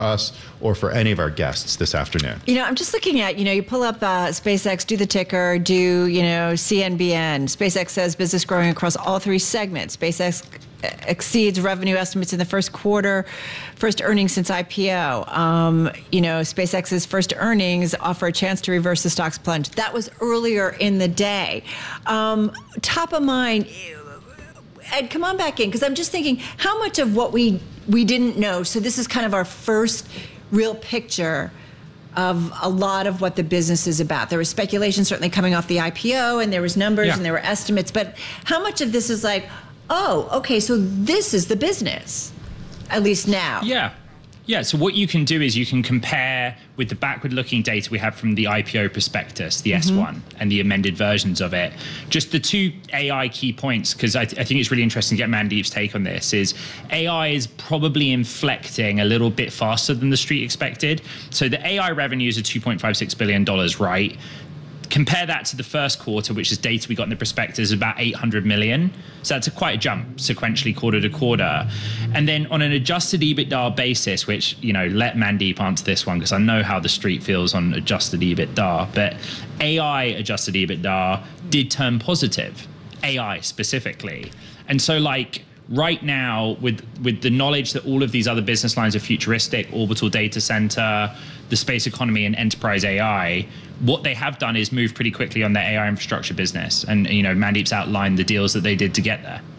us or for any of our guests this afternoon? I'm just looking at, you pull up SpaceX, do the ticker, do, CNBN. SpaceX says business growing across all three segments. SpaceX exceeds revenue estimates in the first quarter, first earnings since IPO. SpaceX's first earnings offer a chance to reverse the stock's plunge. That was earlier in the day. Top of mind, Ed, come on back in, because I'm just thinking how much of what we didn't know. So this is kind of our first real picture of a lot of what the business is about. There was speculation certainly coming off the IPO, and there was numbers and there were estimates, but how much of this is like, oh, okay, so this is the business, at least now. Yeah, so what you can do is you can compare with the backward-looking data we have from the IPO prospectus, the S1, and the amended versions of it. Just the two AI key points, because I think it's really interesting to get Mandeep's take on this, is AI is probably inflecting a little bit faster than the street expected. So the AI revenues are $2.56 billion, right? Compare that to the first quarter, which is data we got in the prospectus, about 800 million. So that's quite a jump sequentially quarter to quarter. And then on an adjusted EBITDA basis, which, let Mandeep answer this one because I know how the street feels on adjusted EBITDA, but AI adjusted EBITDA did turn positive, AI specifically. And so right now, with the knowledge that all of these other business lines are futuristic, orbital data center, the space economy, and enterprise AI, what they have done is move pretty quickly on their AI infrastructure business. And, Mandeep's outlined the deals that they did to get there.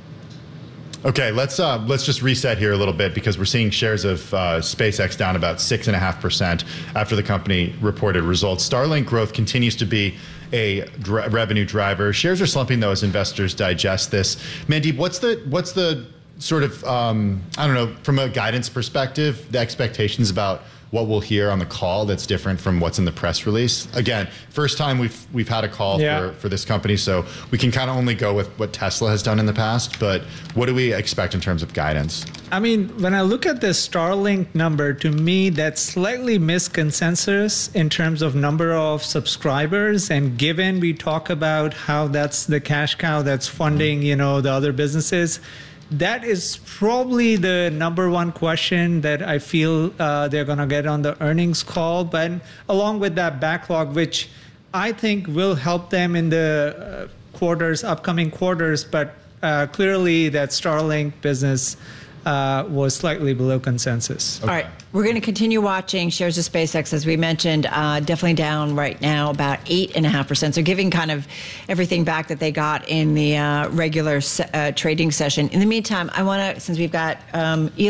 Okay, let's just reset here a little bit, because we're seeing shares of SpaceX down about 6.5% after the company reported results. Starlink growth continues to be a revenue driver. Shares are slumping though as investors digest this. Mandeep, what's the sort of from a guidance perspective, the expectations about what we'll hear on the call that's different from what's in the press release? Again, first time we've had a call for this company, so we can kind of only go with what Tesla has done in the past, but what do we expect in terms of guidance? I mean, when I look at the Starlink number, to me, that's slightly missed consensus in terms of number of subscribers. And given we talk about how that's the cash cow that's funding, the other businesses, that is probably the number one question that I feel they're going to get on the earnings call. But along with that backlog, which I think will help them in the upcoming quarters, but clearly that Starlink business was slightly below consensus. Okay. All right. We're going to continue watching shares of SpaceX, as we mentioned, definitely down right now about 8.5%. So giving kind of everything back that they got in the regular trading session. In the meantime, I want to, since we've got Elon, we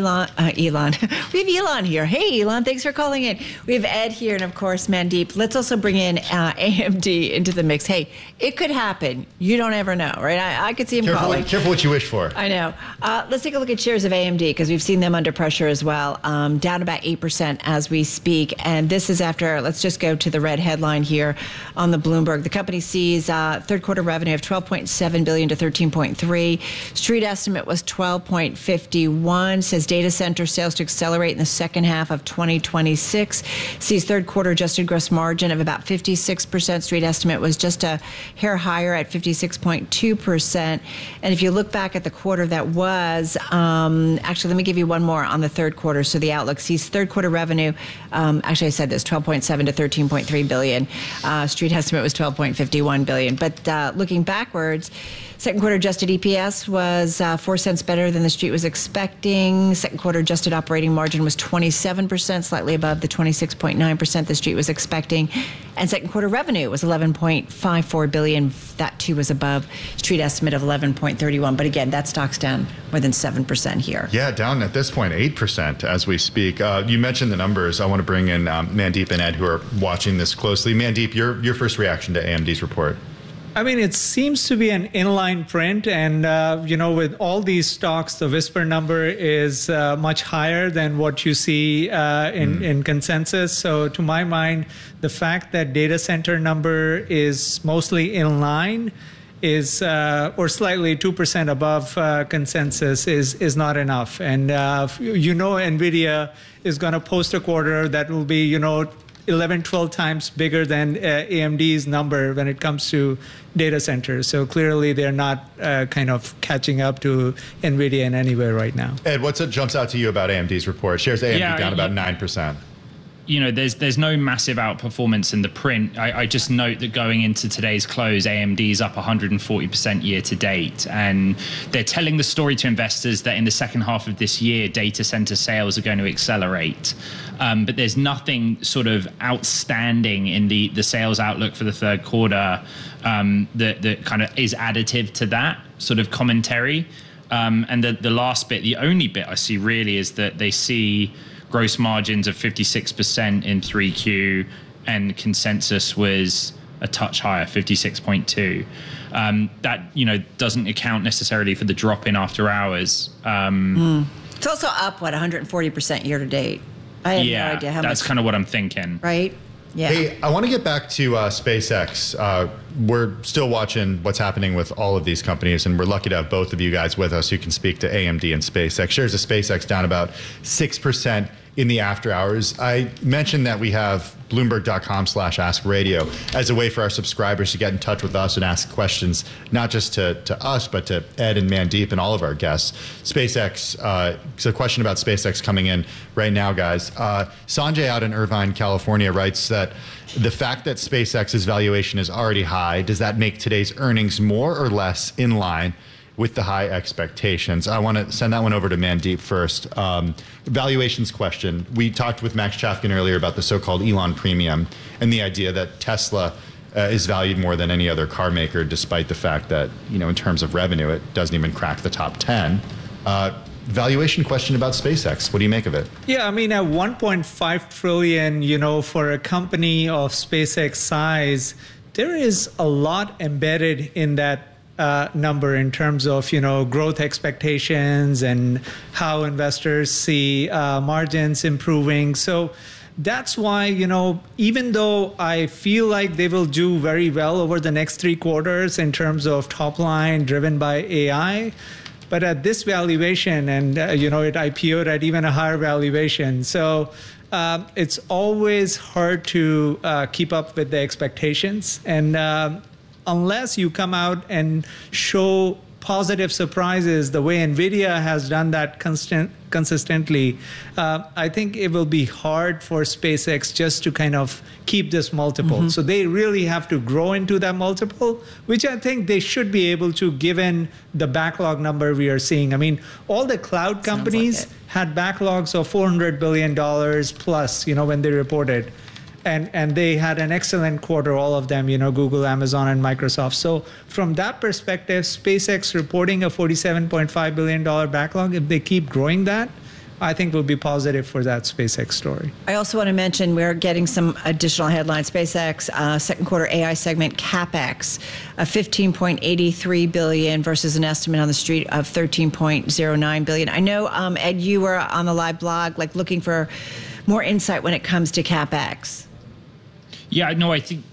have Elon here. Hey, Elon, thanks for calling in. We have Ed here and, of course, Mandeep. Let's also bring in AMD into the mix. Hey, it could happen. You don't ever know, right? I could see him calling. Careful what you wish for. I know. Let's take a look at shares of AMD, because we've seen them under pressure as well, down about 8% as we speak. And this is after, let's just go to the red headline here on the Bloomberg. The company sees third quarter revenue of $12.7 billion to $13.3. Street estimate was $12.51. Says data center sales to accelerate in the second half of 2026. Sees third quarter adjusted gross margin of about 56%. Street estimate was just a hair higher at 56.2%. And if you look back at the quarter that was, actually, let me give you one more on the third quarter. So the outlook sees third quarter revenue, actually I said this, 12.7 to 13.3 billion. Street estimate was 12.51 billion. But looking backwards, second quarter adjusted EPS was 4 cents better than the street was expecting. Second quarter adjusted operating margin was 27%, slightly above the 26.9% the street was expecting. And second quarter revenue was 11.54 billion. That too was above street estimate of 11.31. But again, that stock's down more than 7% here. Yeah, down at this point 8% as we speak. You mentioned the numbers. I want to bring in Mandeep and Ed, who are watching this closely. Mandeep, your first reaction to AMD's report? I mean, it seems to be an inline print. And, with all these stocks, the Whisper number is much higher than what you see in consensus. So to my mind, the fact that data center number is mostly in line is or slightly 2% above consensus is not enough. And, NVIDIA is going to post a quarter that will be, 11, 12 times bigger than AMD's number when it comes to data centers. So clearly they're not kind of catching up to NVIDIA in any way right now. Ed, what jumps out to you about AMD's report? Shares AMD down about 9%. You know, there's no massive outperformance in the print. I just note that going into today's close, AMD's up 140% year to date. And they're telling the story to investors that in the second half of this year, data center sales are going to accelerate. But there's nothing sort of outstanding in the sales outlook for the third quarter that kind of is additive to that sort of commentary. And the last bit, the only bit I see really is that they see gross margins of 56% in 3Q, and consensus was a touch higher, 56.2. That, you know, doesn't account necessarily for the drop in after hours. It's also up, 140% year to date. I have no idea how much. That's kind of what I'm thinking. Right? Yeah. Hey, I want to get back to SpaceX. We're still watching what's happening with all of these companies, and we're lucky to have both of you guys with us who can speak to AMD and SpaceX. Shares of SpaceX down about 6% in the after hours. I mentioned that we have Bloomberg.com/AskRadio as a way for our subscribers to get in touch with us and ask questions, not just to us, but to Ed and Mandeep and all of our guests. SpaceX, so a question about SpaceX coming in right now, guys. Sanjay out in Irvine, California writes that the fact that SpaceX's valuation is already high, does that make today's earnings more or less in line with the high expectations? I want to send that one over to Mandeep first. Valuations question. We talked with Max Chafkin earlier about the so-called Elon premium and the idea that Tesla is valued more than any other car maker, despite the fact that, you know, in terms of revenue, it doesn't even crack the top 10. Valuation question about SpaceX. What do you make of it? Yeah, I mean, at 1.5 trillion, you know, for a company of SpaceX size, there is a lot embedded in that number in terms of, you know, growth expectations and how investors see margins improving. So that's why, you know, even though I feel like they will do very well over the next 3 quarters in terms of top line driven by AI, but at this valuation, and you know, it IPO'd at even a higher valuation. So it's always hard to keep up with the expectations. And unless you come out and show positive surprises the way NVIDIA has done that consistently, I think it will be hard for SpaceX just to kind of keep this multiple. So they really have to grow into that multiple, which I think they should be able to, given the backlog number we are seeing. I mean, all the cloud companies had backlogs of $400 billion plus, you know, when they reported. And they had an excellent quarter, all of them, you know, Google, Amazon, and Microsoft. So from that perspective, SpaceX reporting a $47.5 billion backlog, if they keep growing that, I think will be positive for that SpaceX story. I also want to mention we're getting some additional headlines. SpaceX second quarter AI segment CapEx of $15.83 billion versus an estimate on the street of $13.09 billion. I know, Ed, you were on the live blog, like looking for more insight when it comes to CapEx. Yeah, no, I think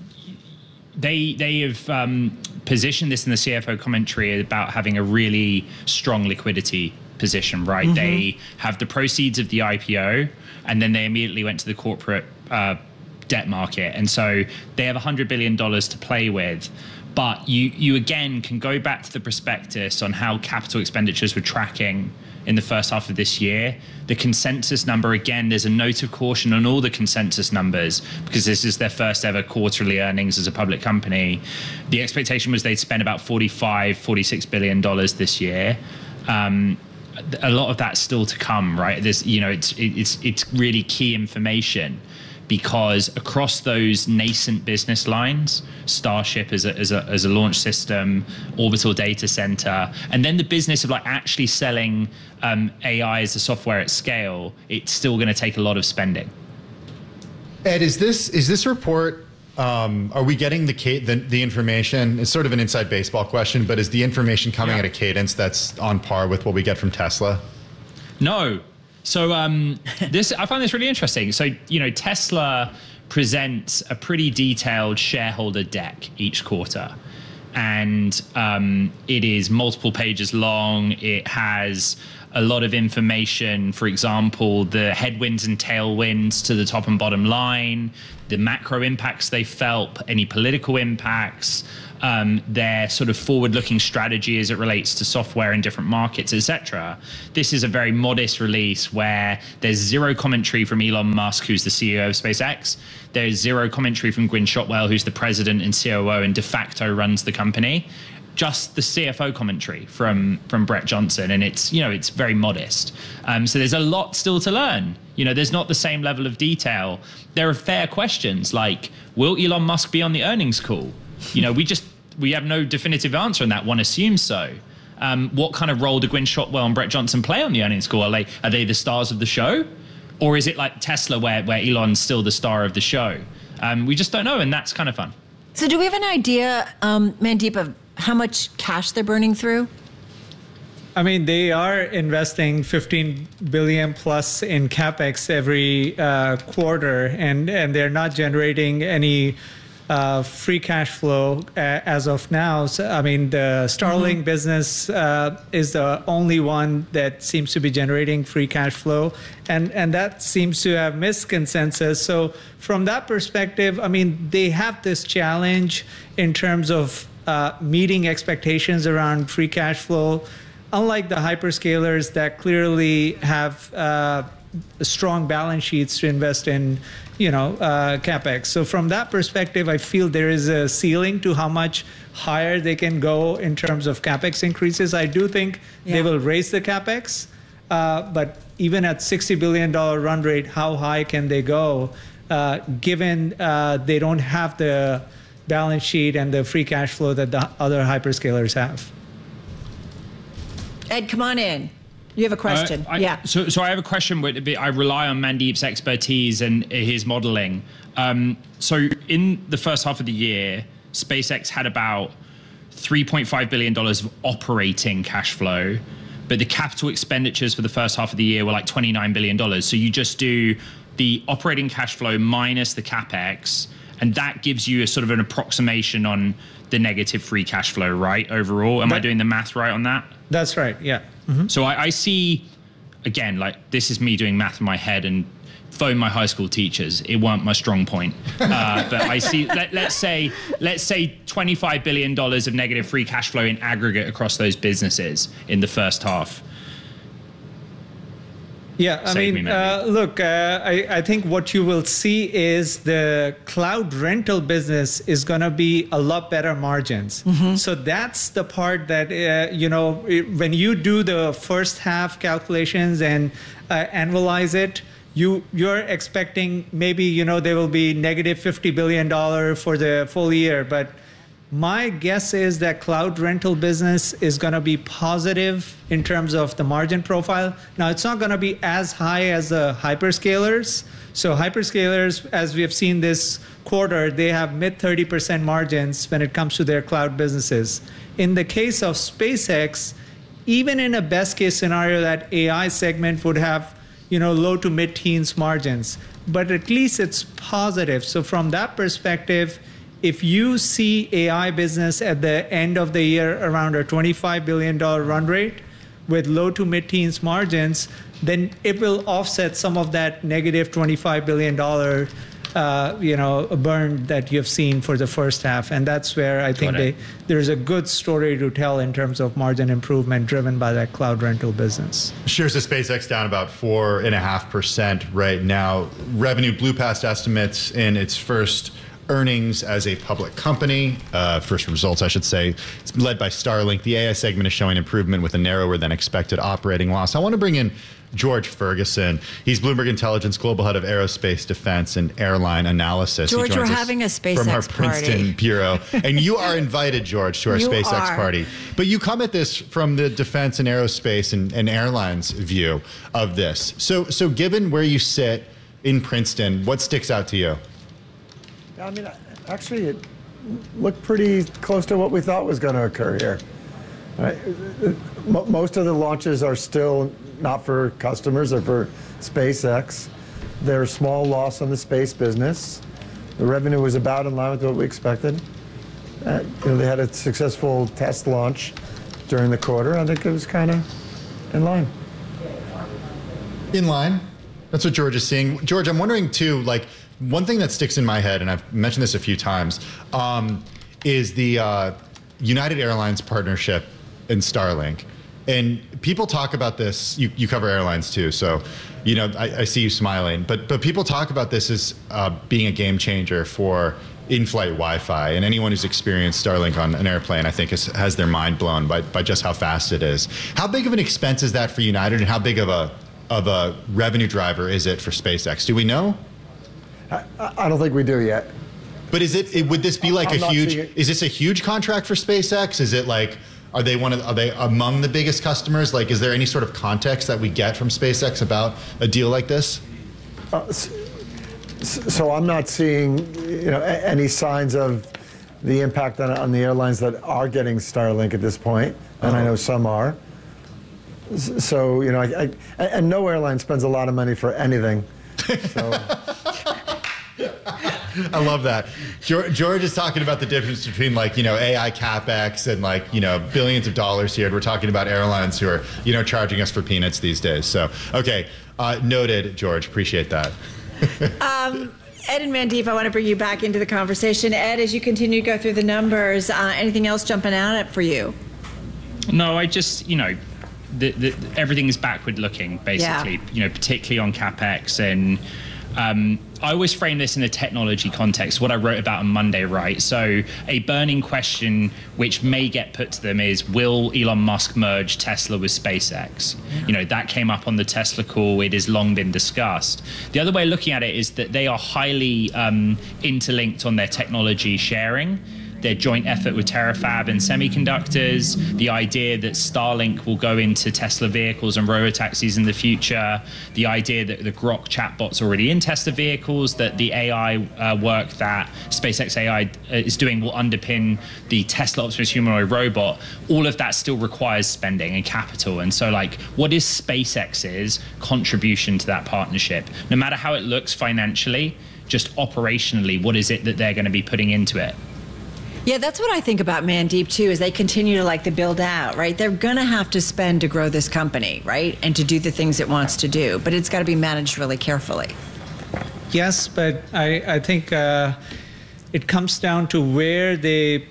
they have positioned this in the CFO commentary about having a really strong liquidity position, right? They have the proceeds of the IPO, and then they immediately went to the corporate debt market. And so they have $100 billion to play with. But you again can go back to the prospectus on how capital expenditures were tracking in the first half of this year. The consensus number, again, there's a note of caution on all the consensus numbers because this is their first ever quarterly earnings as a public company. The expectation was they'd spend about $46 billion this year. A lot of that's still to come, right? There's, you know, it's really key information because across those nascent business lines, Starship as a launch system, orbital data center, and then the business of like actually selling AI as a software at scale, it's still going to take a lot of spending. Ed, is this report? Are we getting the information? It's sort of an inside baseball question, but is the information coming at a cadence that's on par with what we get from Tesla? No. So I find this really interesting. So, you know, Tesla presents a pretty detailed shareholder deck each quarter. And it is multiple pages long. It has a lot of information, for example, the headwinds and tailwinds to the top and bottom line, the macro impacts they felt, any political impacts, their sort of forward-looking strategy as it relates to software in different markets, etc. This is a very modest release where there's zero commentary from Elon Musk, who's the CEO of SpaceX. There's zero commentary from Gwynne Shotwell, who's the president and COO and de facto runs the company. Just the CFO commentary from Brett Johnson, and it's very modest. So there's a lot still to learn. There's not the same level of detail. There are fair questions like, will Elon Musk be on the earnings call? We have no definitive answer on that. One assumes so. What kind of role do Gwynne Shotwell and Brett Johnson play on the earnings call? Are they the stars of the show, or is it like Tesla where Elon's still the star of the show? We just don't know, and that's kind of fun. So do we have an idea, Mandeep, of how much cash they're burning through? I mean, they are investing $15 billion plus in CapEx every quarter, and they're not generating any free cash flow as of now. So, I mean, the Starlink business is the only one that seems to be generating free cash flow, and that seems to have missed consensus. So from that perspective, I mean, they have this challenge in terms of meeting expectations around free cash flow, unlike the hyperscalers that clearly have strong balance sheets to invest in, CapEx. So from that perspective, I feel there is a ceiling to how much higher they can go in terms of CapEx increases. I do think they will raise the CapEx, but even at $60 billion run rate, how high can they go, given they don't have the balance sheet and the free cash flow that the other hyperscalers have? Ed, come on in. You have a question. So I have a question. I rely on Mandeep's expertise and his modeling. So in the first half of the year, SpaceX had about $3.5 billion of operating cash flow, but the capital expenditures for the first half of the year were like $29 billion. So you just do the operating cash flow minus the CapEx, and that gives you a sort of an approximation on the negative free cash flow, right? Overall, am I doing the math right on that? That's right, yeah. Mm-hmm. So I see, again, like this is me doing math in my head and phone my high school teachers. It weren't my strong point. But I see, let's say $25 billion of negative free cash flow in aggregate across those businesses in the first half. Yeah, I mean, look, I think what you will see is the cloud rental business is going to be a lot better margins. Mm-hmm. So that's the part that, when you do the first half calculations and analyze it, you're expecting maybe, there will be negative $50 billion for the full year. But my guess is that cloud rental business is going to be positive in terms of the margin profile. Now, it's not going to be as high as the hyperscalers. So hyperscalers, as we have seen this quarter, they have mid 30% margins when it comes to their cloud businesses. In the case of SpaceX, even in a best case scenario, that AI segment would have, low to mid teens margins, but at least it's positive. So from that perspective, if you see AI business at the end of the year around a $25 billion run rate with low to mid-teens margins, then it will offset some of that negative $25 billion burn that you've seen for the first half. And that's where I think there's a good story to tell in terms of margin improvement driven by that cloud rental business. Shares of SpaceX down about 4.5% right now. Revenue blew past estimates in its first earnings as a public company, first results, I should say. It's led by Starlink. The AI segment is showing improvement with a narrower than expected operating loss. I want to bring in George Ferguson. He's Bloomberg Intelligence Global Head of Aerospace Defense and Airline Analysis. George, we're having a SpaceX from our party. Princeton bureau. And you are invited, George, to our SpaceX party. But you come at this from the defense and aerospace and airlines view of this. So given where you sit in Princeton, what sticks out to you? I mean, actually, it looked pretty close to what we thought was going to occur here. Right? Most of the launches are still not for customers or for SpaceX. There's a small loss on the space business. The revenue was about in line with what we expected. They had a successful test launch during the quarter. I think it was kind of in line. In line. That's what George is seeing. George, I'm wondering too, like one thing that sticks in my head, and I've mentioned this a few times, is the United Airlines partnership in Starlink. And people talk about this, you cover airlines too, so you know I see you smiling, but people talk about this as being a game changer for in-flight Wi-Fi, and anyone who's experienced Starlink on an airplane, I think, has their mind blown by just how fast it is. How big of an expense is that for United, and how big of a revenue driver is it for SpaceX? Do we know? I don't think we do yet. But would this be like is this a huge contract for SpaceX? Is it like, are they among the biggest customers? Like, is there any sort of context that we get from SpaceX about a deal like this? So I'm not seeing, any signs of the impact on the airlines that are getting Starlink at this point, and I know some are. So, and no airline spends a lot of money for anything. So. I love that. George is talking about the difference between AI CapEx and billions of dollars here. And we're talking about airlines who are, charging us for peanuts these days. So, okay. Noted, George. Appreciate that. Ed and Mandeep, I want to bring you back into the conversation. Ed, as you continue to go through the numbers, anything else jumping out for you? No, I just, everything is backward looking, basically, particularly on CapEx. And I always frame this in a technology context, what I wrote about on Monday, right? So a burning question which may get put to them is, will Elon Musk merge Tesla with SpaceX? Yeah. That came up on the Tesla call. It has long been discussed. The other way of looking at it is that they are highly interlinked on their technology sharing. Their joint effort with Terafab and semiconductors, the idea that Starlink will go into Tesla vehicles and robotaxis in the future, the idea that the Grok chatbot's already in Tesla vehicles, that the AI work that SpaceX AI is doing will underpin the Tesla Optimus humanoid robot. All of that still requires spending and capital. And so, what is SpaceX's contribution to that partnership? No matter how it looks financially, just operationally, what is it that they're going to be putting into it? Yeah, that's what I think about Mandeep too, is they continue to build out, right? They're going to have to spend to grow this company, right? And to do the things it wants to do, but it's got to be managed really carefully. Yes, but I think it comes down to where they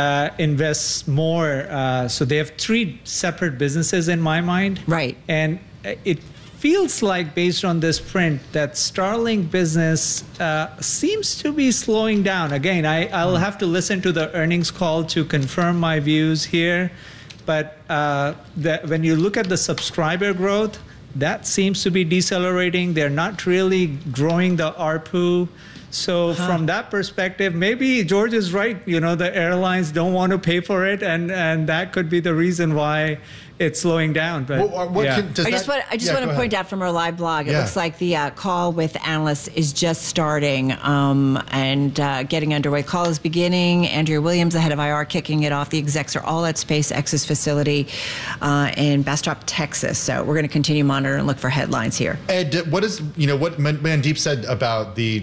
invest more. So they have 3 separate businesses in my mind. Right. And it feels like, based on this print, that Starlink business seems to be slowing down. Again, I'll have to listen to the earnings call to confirm my views here. But when you look at the subscriber growth, that seems to be decelerating. They're not really growing the ARPU. So from that perspective, maybe George is right. The airlines don't want to pay for it, and that could be the reason why it's slowing down. But I just want to point out from our live blog, it looks like the call with analysts is just starting and getting underway. Call is beginning. Andrea Williams, the head of IR, kicking it off. The execs are all at SpaceX's facility in Bastrop, Texas. So we're going to continue monitoring and look for headlines here. Ed, what Mandeep said about the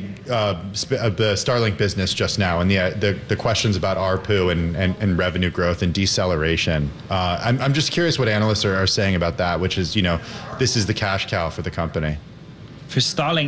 Starlink business just now, and the questions about ARPU and revenue growth and deceleration? I'm just curious what analysts are saying about that, which is, this is the cash cow for the company. For Starlink,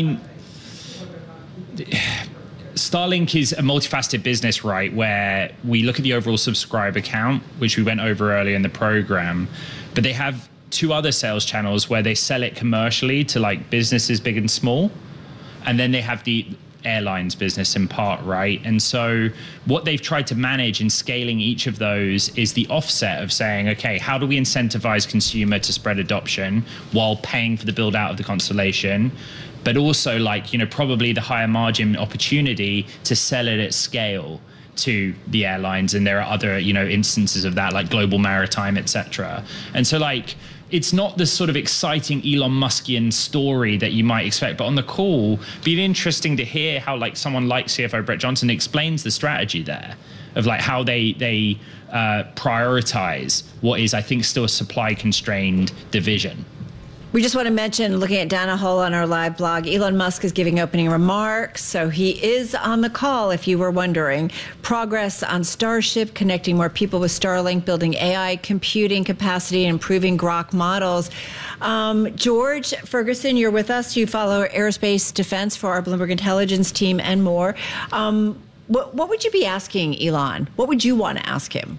Starlink is a multifaceted business, right, where we look at the overall subscriber count, which we went over earlier in the program, but they have 2 other sales channels where they sell it commercially to businesses big and small, and then they have the airlines business in part, right? And so what they've tried to manage in scaling each of those is the offset of saying, okay, how do we incentivize consumer to spread adoption while paying for the build out of the constellation, but also probably the higher margin opportunity to sell it at scale to the airlines. And there are other instances of that, like Global Maritime, etc. And so it's not the sort of exciting Elon Muskian story that you might expect. But on the call, it'd be interesting to hear how someone like CFO Brett Johnson explains the strategy there of how they prioritize what is, I think, still a supply constrained division. We just want to mention, looking at Dana Hull on our live blog, Elon Musk is giving opening remarks. So he is on the call, if you were wondering. Progress on Starship, connecting more people with Starlink, building AI computing capacity, and improving Grok models. George Ferguson, you're with us. You follow aerospace defense for our Bloomberg Intelligence team and more. What would you be asking Elon? What would you want to ask him?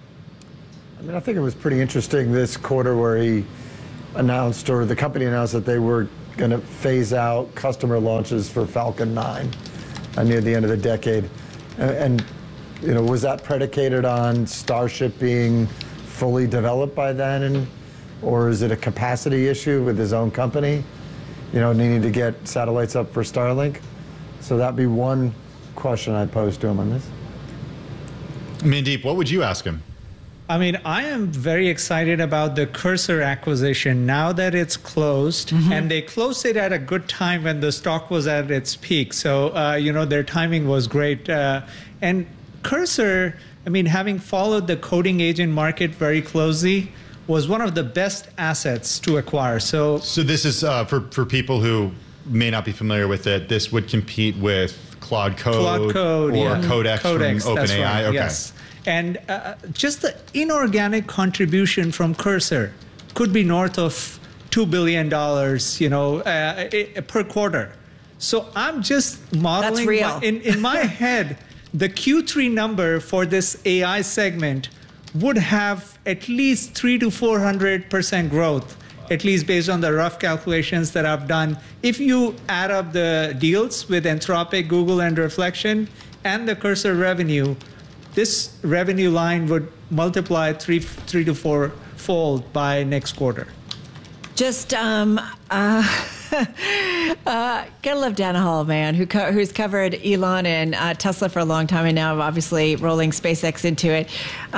I mean, I think it was pretty interesting this quarter where he announced, or the company announced, that they were going to phase out customer launches for Falcon 9 near the end of the decade. And you know, was that predicated on Starship being fully developed by then, or is it a capacity issue with his own company, you know, needing to get satellites up for Starlink? So that'd be one question I'd pose to him on this. Mandeep, what would you ask him? I mean, I am very excited about the Cursor acquisition now that it's closed, and they closed it at a good time when the stock was at its peak. So, you know, their timing was great. And Cursor, I mean, having followed the coding agent market very closely, was one of the best assets to acquire. So this is for people who may not be familiar with it. This would compete with Claude Code or Codex from OpenAI. Right, okay. Yes. And just the inorganic contribution from Cursor could be north of $2 billion, you know, per quarter. So I'm just modeling. That's real. In my head, the Q3 number for this AI segment would have at least 300 to 400% growth, at least based on the rough calculations that I've done. If you add up the deals with Anthropic, Google, and Reflection, and the Cursor revenue, this revenue line would multiply three to four-fold by next quarter. Just gotta love Dana Hall, man, who's covered Elon and Tesla for a long time, and now obviously rolling SpaceX into it.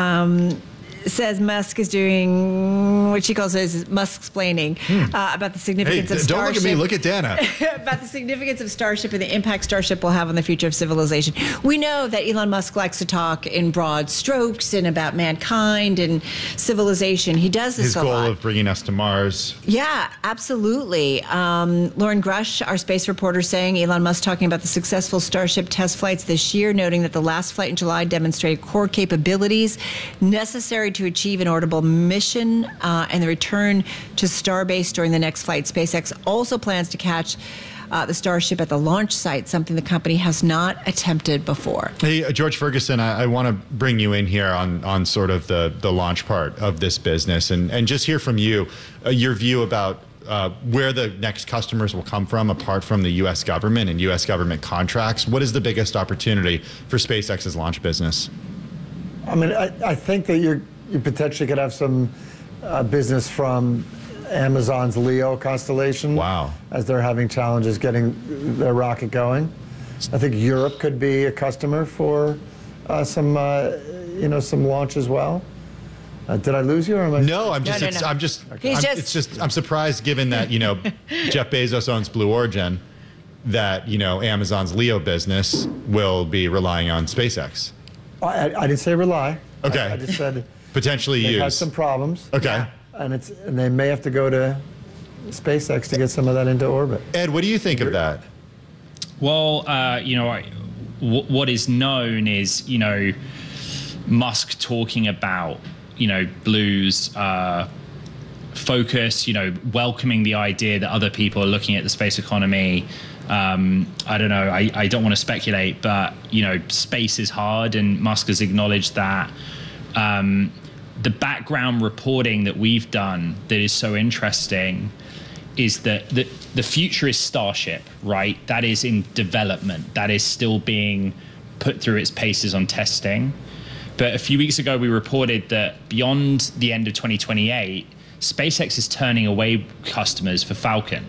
Says Musk is doing what she calls Musk-splaining about the significance of Starship. Don't look at me, look at Dana. About the significance of Starship and the impact Starship will have on the future of civilization. We know that Elon Musk likes to talk in broad strokes and about mankind and civilization. He does this a lot. His goal of bringing us to Mars. Yeah, absolutely. Lauren Grush, our space reporter, saying Elon Musk talking about the successful Starship test flights this year, noting that the last flight in July demonstrated core capabilities necessary to achieve an orbital mission and the return to Starbase during the next flight. SpaceX also plans to catch the Starship at the launch site, something the company has not attempted before. Hey, George Ferguson, I want to bring you in here on sort of the launch part of this business and just hear from you, your view about where the next customers will come from apart from the U.S. government and U.S. government contracts. What is the biggest opportunity for SpaceX's launch business? I mean, I think that you potentially could have some business from Amazon's Leo constellation. Wow. As they're having challenges getting their rocket going. I think Europe could be a customer for some launch as well. Did I lose you, or am I? No, I'm surprised, given that Jeff Bezos owns Blue Origin, that Amazon's Leo business will be relying on SpaceX. I didn't say rely. Okay. I just said potentially use. They've had some problems. Okay. Yeah. And they may have to go to SpaceX to get some of that into orbit. Ed, what do you think of that? Well, what is known is, Musk talking about, Blue's focus, welcoming the idea that other people are looking at the space economy. I don't know. I don't want to speculate, but space is hard, and Musk has acknowledged that. The background reporting that we've done that is so interesting is that the future is Starship, right? That is in development. That is still being put through its paces on testing. But a few weeks ago, we reported that beyond the end of 2028, SpaceX is turning away customers for Falcon.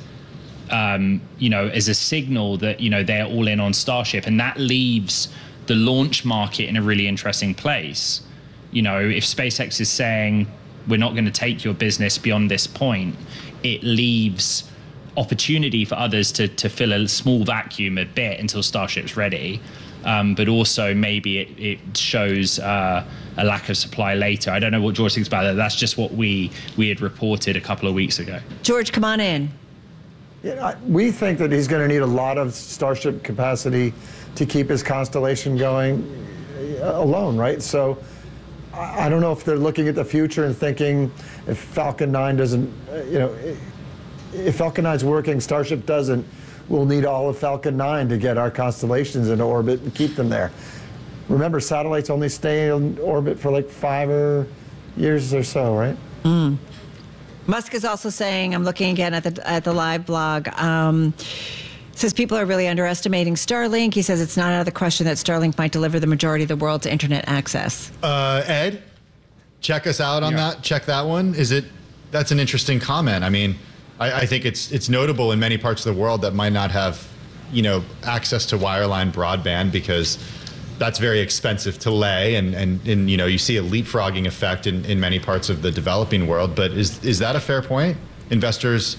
As a signal that, they're all in on Starship. And that leaves the launch market in a really interesting place. If SpaceX is saying, we're not going to take your business beyond this point, it leaves opportunity for others to fill a small vacuum a bit until Starship's ready. but also maybe it shows a lack of supply later. I don't know what George thinks about that. That's just what we had reported a couple of weeks ago. George, come on in. Yeah, we think that he's going to need a lot of Starship capacity to keep his constellation going alone, right? So I don't know if they're looking at the future and thinking if Falcon 9 doesn't, if Falcon 9's working, Starship doesn't, we'll need all of Falcon 9 to get our constellations into orbit and keep them there. Remember, satellites only stay in orbit for like 5 years or so, right? Mm. Musk is also saying, I'm looking again at the live blog, says people are really underestimating Starlink. He says it's not out of the question that Starlink might deliver the majority of the world's internet access. Ed, check us out on that. Check that one. That's an interesting comment. I mean, I think it's notable in many parts of the world that might not have, access to wireline broadband because that's very expensive to lay, and you see a leapfrogging effect in many parts of the developing world. But is that a fair point? Investors,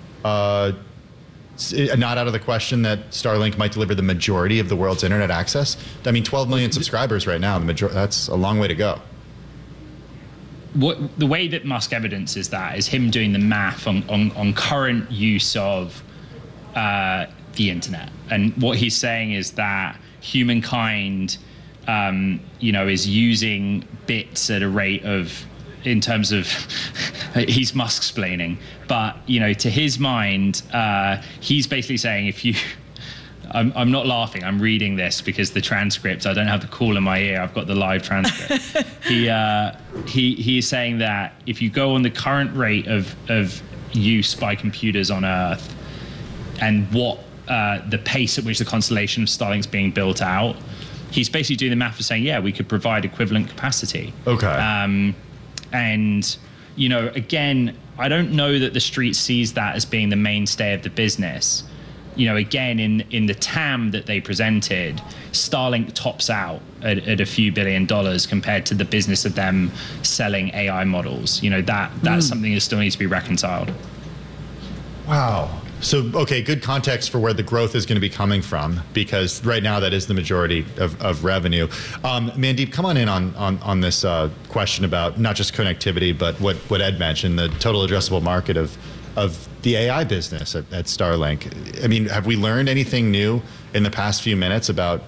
not out of the question that Starlink might deliver the majority of the world's internet access. I mean, 12 million subscribers right now. That's a long way to go. The way that Musk evidences that is him doing the math on current use of the internet. And what he's saying is that humankind, is using bits at a rate of, in terms of, he's Musk-splaining, but, to his mind, he's basically saying if you, I'm not laughing, I'm reading this because the transcript, I don't have the call in my ear, I've got the live transcript. He is saying that if you go on the current rate of use by computers on Earth and what the pace at which the constellation of Starlink's being built out, he's basically doing the math of saying, yeah, we could provide equivalent capacity. Okay. And, again, I don't know that the street sees that as being the mainstay of the business. Again, in the TAM that they presented, Starlink tops out at a few $1 billion compared to the business of them selling AI models. That's something that still needs to be reconciled. Wow. So, okay, good context for where the growth is going to be coming from, because right now that is the majority of revenue. Mandeep, come on in on this question about not just connectivity, but what Ed mentioned, the total addressable market of the AI business at Starlink. I mean, have we learned anything new in the past few minutes about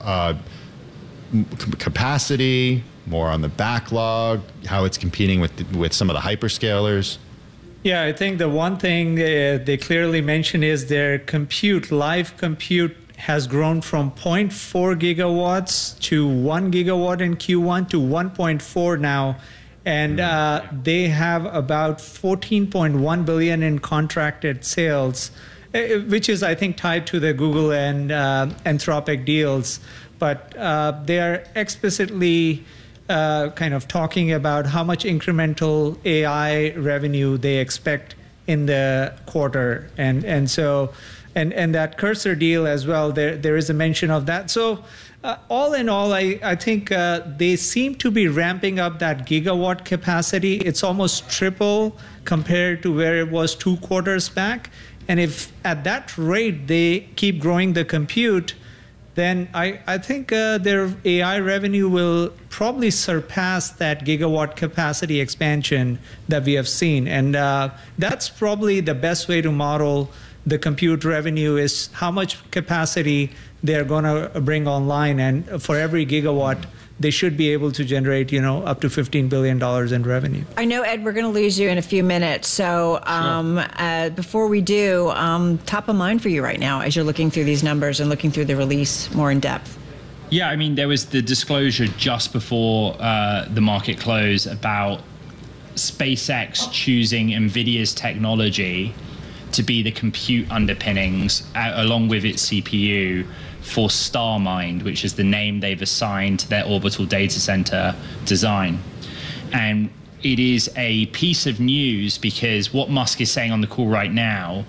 capacity, more on the backlog, how it's competing with some of the hyperscalers? Yeah, I think the one thing they clearly mention is their live compute has grown from 0.4 gigawatts to 1 gigawatt in Q1 to 1.4 now. And they have about 14.1 billion in contracted sales, which is, I think, tied to the Google and Anthropic deals. But they are explicitly kind of talking about how much incremental AI revenue they expect in the quarter. And so that Cursor deal as well, there is a mention of that. So all in all, I think they seem to be ramping up that gigawatt capacity. It's almost triple compared to where it was 2 quarters back. And if at that rate they keep growing the compute, then I think their AI revenue will probably surpass that gigawatt capacity expansion that we have seen. And that's probably the best way to model the compute revenue, is how much capacity they're going to bring online. And for every gigawatt, they should be able to generate, up to $15 billion in revenue. I know, Ed, we're going to lose you in a few minutes. So before we do, top of mind for you right now as you're looking through these numbers and looking through the release more in depth? Yeah, I mean, there was the disclosure just before the market close about SpaceX choosing NVIDIA's technology to be the compute underpinnings along with its CPU for Starmind, which is the name they've assigned to their orbital data center design. And it is a piece of news because what Musk is saying on the call right now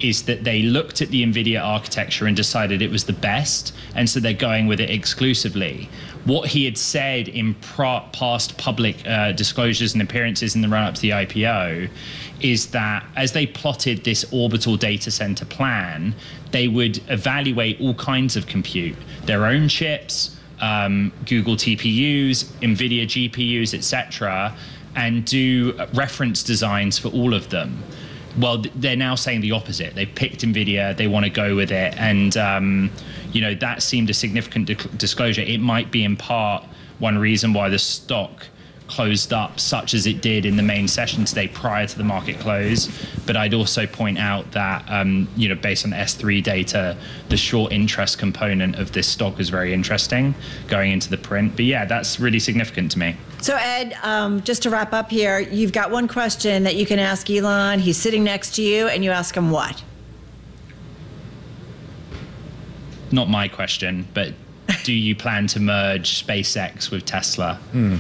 is that they looked at the NVIDIA architecture and decided it was the best, and so they're going with it exclusively. What he had said in past public disclosures and appearances in the run-up to the IPO is that as they plotted this orbital data center plan, they would evaluate all kinds of compute, their own chips, Google TPUs, NVIDIA GPUs, etc., and do reference designs for all of them. Well, they're now saying the opposite. They've picked NVIDIA, they want to go with it, and that seemed a significant disclosure. It might be in part one reason why the stock closed up such as it did in the main session today prior to the market close. But I'd also point out that, based on the S3 data, the short interest component of this stock is very interesting going into the print. But yeah, that's really significant to me. So Ed, just to wrap up here, you've got one question that you can ask Elon. He's sitting next to you, and you ask him what? Not my question, but do you plan to merge SpaceX with Tesla?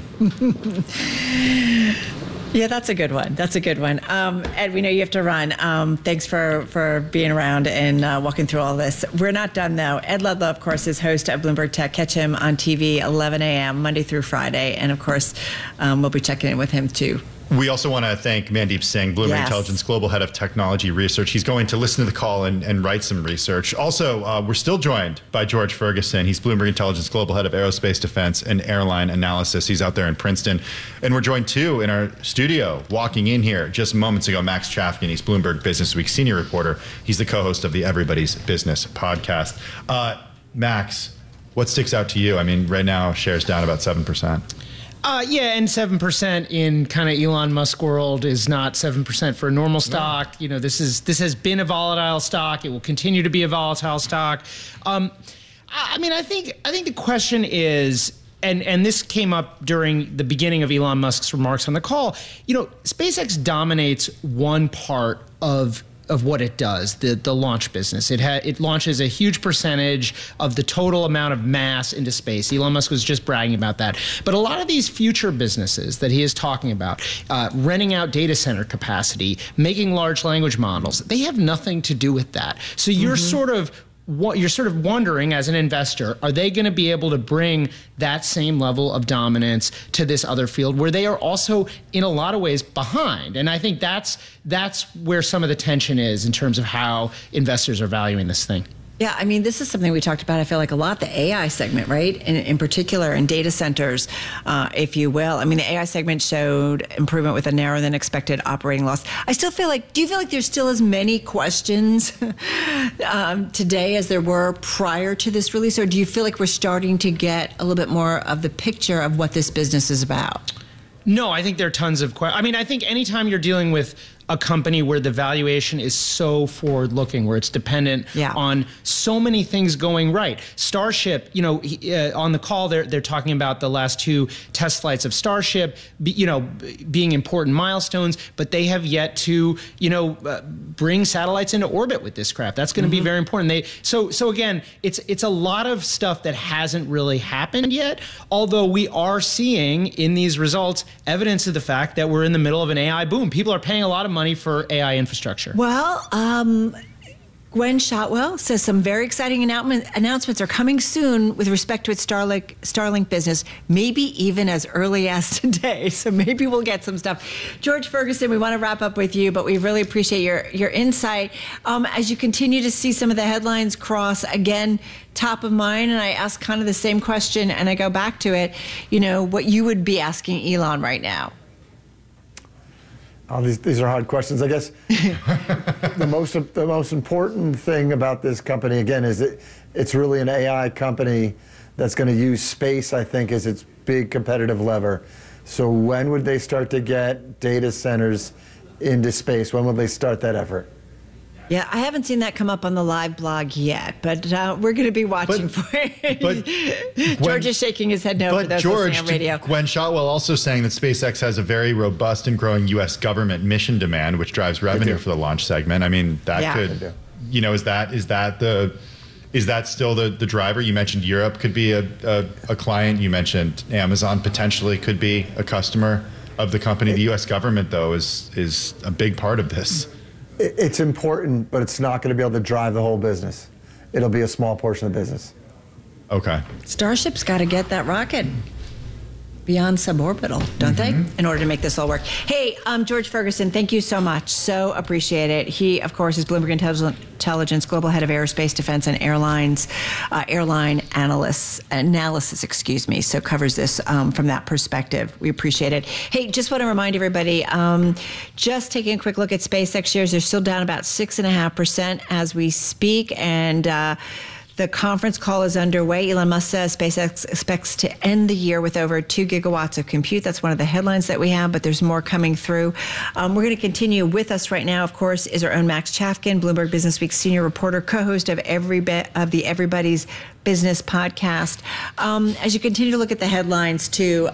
Yeah, that's a good one. That's a good one. Ed, we know you have to run. Thanks for being around and walking through all this. We're not done, though. Ed Ludlow, of course, is host of Bloomberg Tech. Catch him on TV, 11 a.m., Monday through Friday. And, of course, we'll be checking in with him, too. We also want to thank Mandeep Singh, Bloomberg Intelligence Global Head of Technology Research. He's going to listen to the call and write some research. Also, we're still joined by George Ferguson. He's Bloomberg Intelligence Global Head of Aerospace Defense and Airline Analysis. He's out there in Princeton. And we're joined, too, in our studio, walking in here just moments ago, Max Chafkin. He's Bloomberg Business Week senior reporter. He's the co-host of the Everybody's Business podcast. Max, what sticks out to you? I mean, right now, shares down about 7%. And 7% in kind of Elon Musk world is not 7% for a normal stock. No. This has been a volatile stock. It will continue to be a volatile stock. I think the question is, and this came up during the beginning of Elon Musk's remarks on the call. SpaceX dominates one part of what it does, the launch business. It launches a huge percentage of the total amount of mass into space. Elon Musk was just bragging about that. But a lot of these future businesses that he is talking about, renting out data center capacity, making large language models, they have nothing to do with that. So you're sort of wondering as an investor, are they going to be able to bring that same level of dominance to this other field where they are also in a lot of ways behind? And I think that's where some of the tension is in terms of how investors are valuing this thing. Yeah, I mean, this is something we talked about, I feel like, a lot, the AI segment, right? In particular, in data centers, if you will. I mean, the AI segment showed improvement with a narrower than expected operating loss. I still feel like, do you feel like there's still as many questions today as there were prior to this release? Or do you feel like we're starting to get a little bit more of the picture of what this business is about? No, I think there are tons of questions. I mean, I think anytime you're dealing with a company where the valuation is so forward-looking, where it's dependent on so many things going right. Starship, on the call, they're talking about the last 2 test flights of Starship, being important milestones, but they have yet to, bring satellites into orbit with this craft. That's going to be very important. So again, it's a lot of stuff that hasn't really happened yet, although we are seeing in these results evidence of the fact that we're in the middle of an AI boom. People are paying a lot of money for AI infrastructure. Well, Gwen Shotwell says some very exciting announcements are coming soon with respect to its Starlink business, maybe even as early as today. So maybe we'll get some stuff. George Ferguson, we want to wrap up with you, but we really appreciate your insight. As you continue to see some of the headlines cross, again, top of mind, and I ask kind of the same question, and I go back to it, what you would be asking Elon right now. Oh, these are hard questions. I guess the most important thing about this company, again, is it's really an AI company that's going to use space, I think, as its big competitive lever. So when would they start to get data centers into space? When will they start that effort? Yeah, I haven't seen that come up on the live blog yet, but we're going to be watching for it. George is shaking his head no for those listening on radio. Gwen Shotwell also saying that SpaceX has a very robust and growing U.S. government mission demand, which drives revenue for the launch segment. I mean, that could, is that still the driver? You mentioned Europe could be a client. You mentioned Amazon potentially could be a customer of the company. The U.S. government, though, is a big part of this. It's important, but it's not going to be able to drive the whole business. It'll be a small portion of the business. Okay. Starship's got to get that rocket beyond suborbital, don't they, in order to make this all work? Hey, George Ferguson, thank you so much. So appreciate it. He, of course, is Bloomberg Intelligence Global Head of Aerospace, Defense, and airline analysis, so covers this from that perspective. We appreciate it. Hey, just want to remind everybody, just taking a quick look at SpaceX shares, they're still down about 6.5% as we speak, and the conference call is underway. Elon Musk says SpaceX expects to end the year with over 2 gigawatts of compute. That's one of the headlines that we have, but there's more coming through. We're going to continue. With us right now, of course, is our own Max Chafkin, Bloomberg Businessweek senior reporter, co-host of the Everybody's Business podcast. As you continue to look at the headlines, too,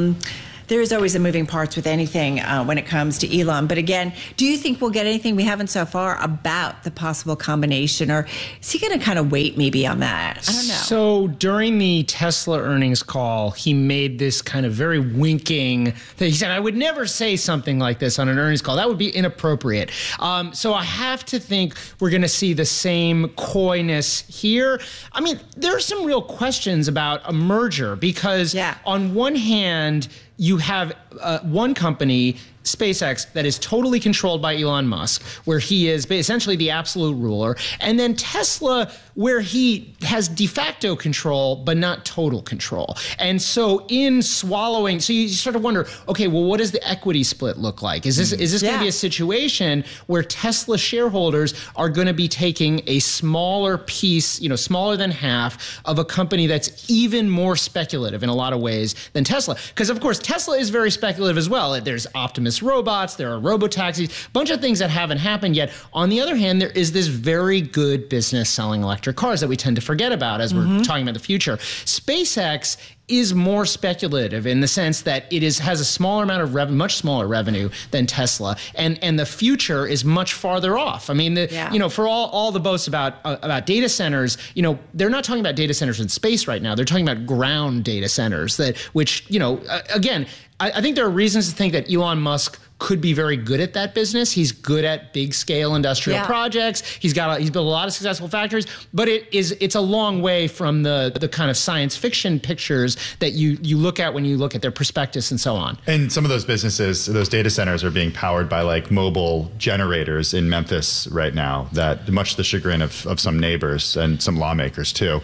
there is always a moving parts with anything when it comes to Elon. But again, do you think we'll get anything we haven't so far about the possible combination? Or is he going to kind of wait maybe on that? I don't know. So during the Tesla earnings call, he made this kind of very winking thing. He said, I would never say something like this on an earnings call. That would be inappropriate. So I have to think we're going to see the same coyness here. I mean, there are some real questions about a merger because on one hand, you have one company, SpaceX, that is totally controlled by Elon Musk, where he is essentially the absolute ruler, and then Tesla, where he has de facto control, but not total control. And so in swallowing, so you sort of wonder, okay, well, what does the equity split look like? Is this going to be a situation where Tesla shareholders are going to be taking a smaller piece, smaller than half of a company that's even more speculative in a lot of ways than Tesla? Because of course, Tesla is very speculative as well. There's Optimus robots, there are robotaxis, a bunch of things that haven't happened yet. On the other hand, there is this very good business selling electric cars that we tend to forget about as we're talking about the future. SpaceX is more speculative in the sense that it has a smaller amount of revenue, much smaller revenue than Tesla, and the future is much farther off. I mean, for all the boasts about data centers, they're not talking about data centers in space right now. They're talking about ground data centers which again, I think there are reasons to think that Elon Musk could be very good at that business. He's good at big scale industrial projects. He's built a lot of successful factories, but it's a long way from the kind of science fiction pictures that you look at when you look at their prospectus and so on. And some of those businesses, those data centers are being powered by like mobile generators in Memphis right now, that much to the chagrin of some neighbors and some lawmakers too.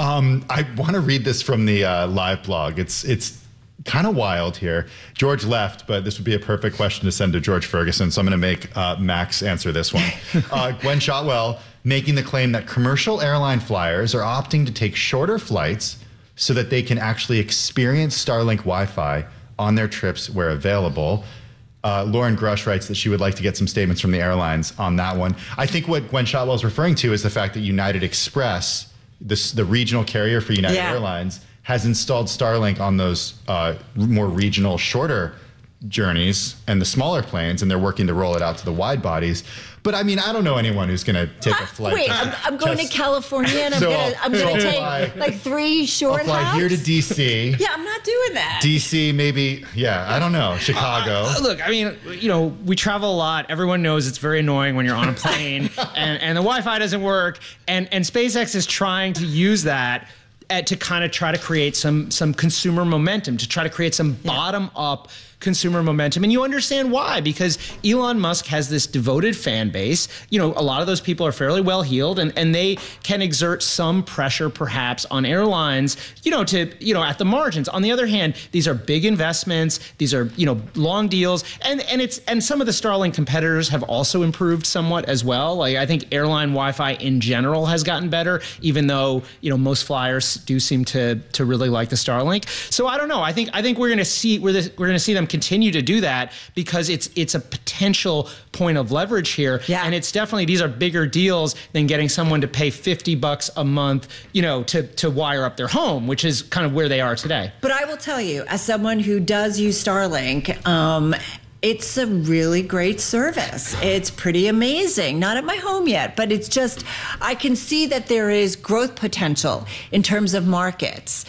I want to read this from the live blog. It's kind of wild here. George left, but this would be a perfect question to send to George Ferguson. So I'm going to make Max answer this one. Gwen Shotwell making the claim that commercial airline flyers are opting to take shorter flights so that they can actually experience Starlink Wi-Fi on their trips where available. Lauren Grush writes that she would like to get some statements from the airlines on that one. I think what Gwen Shotwell is referring to is the fact that United Express, the regional carrier for United Airlines, has installed Starlink on those more regional, shorter journeys and the smaller planes, and they're working to roll it out to the wide bodies. But I mean, I don't know anyone who's going to take a flight. Wait, I'm going to California, and I'm going to take like 3 short hops? I'll fly here to D.C. Yeah, I'm not doing that. D.C. maybe, I don't know, Chicago. Look, I mean, we travel a lot. Everyone knows it's very annoying when you're on a plane and the Wi-Fi doesn't work, and SpaceX is trying to use that to kind of try to create some consumer momentum, to try to create some bottom-up consumer momentum. And you understand why, because Elon Musk has this devoted fan base. A lot of those people are fairly well-heeled, and they can exert some pressure perhaps on airlines, at the margins. On the other hand, these are big investments. These are, long deals. And some of the Starlink competitors have also improved somewhat as well. Like, I think airline Wi-Fi in general has gotten better, even though, most flyers do seem to really like the Starlink. So I don't know. I think we're going to see them continue to do that because it's a potential point of leverage here. And it's definitely, these are bigger deals than getting someone to pay $50 a month, to wire up their home, which is kind of where they are today. But I will tell you, as someone who does use Starlink, it's a really great service. It's pretty amazing. Not at my home yet, but it's just, I can see that there is growth potential in terms of markets.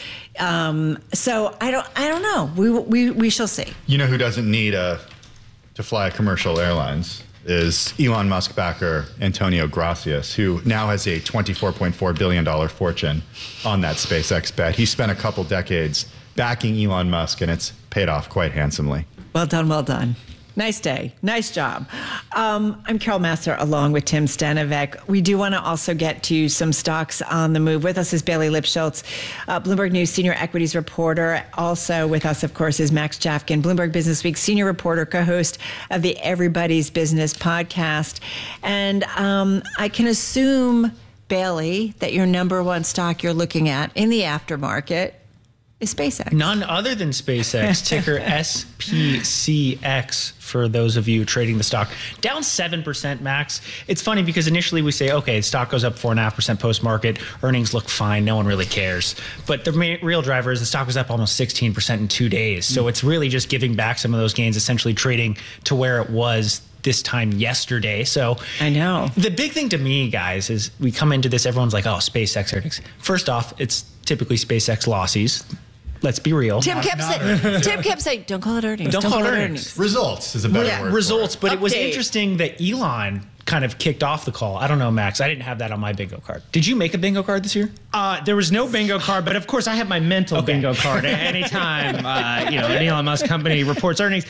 So I don't know. We shall see. You know who doesn't need to fly commercial airlines? is Elon Musk backer Antonio Gracias, who now has a $24.4 billion fortune on that SpaceX bet. He spent a couple decades backing Elon Musk, and it's paid off quite handsomely. Well done, well done. Nice day. Nice job. I'm Carol Massar along with Tim Stanovec. We do want to also get to some stocks on the move. With us is Bailey Lipschultz, Bloomberg News senior equities reporter. Also with us, of course, is Max Jafkin, Bloomberg Business Week senior reporter, co-host of the Everybody's Business podcast. And I can assume, Bailey, that your number one stock you're looking at in the aftermarket is SpaceX. None other than SpaceX, ticker SPCX for those of you trading the stock. Down 7%, Max. It's funny because initially we say, okay, the stock goes up 4.5% post-market. Earnings look fine. No one really cares. But the real driver is the stock was up almost 16% in 2 days. So it's really just giving back some of those gains, essentially trading to where it was this time yesterday. So I know. The big thing to me, guys, is we come into this, everyone's like, oh, SpaceX earnings. First off, it's typically SpaceX lossies. Let's be real. Tim kept saying, don't call it earnings. Don't call it earnings. Results is a better word. Results, but it was Update. interesting that Elon kind of kicked off the call. I don't know, Max. I didn't have that on my bingo card. Did you make a bingo card this year? There was no bingo card, but of course I have my mental bingo card anytime an Elon Musk company reports earnings.